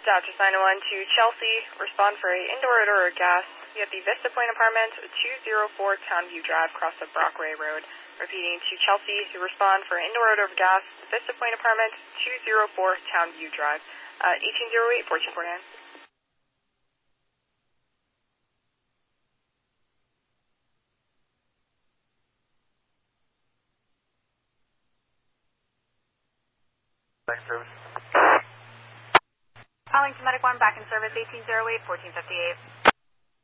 Dodgers 901 to Chelsea. Respond for a indoor odor or gas. You at the Vista Point Apartment, 204 Townview Drive, across the Brockway Road. Repeating to Chelsea to respond for indoor odor of gas. Vista Point Apartment, 204 Townview Drive. 1808 1449. Back service. Calling to Medic 1, back in service, 1808 1458.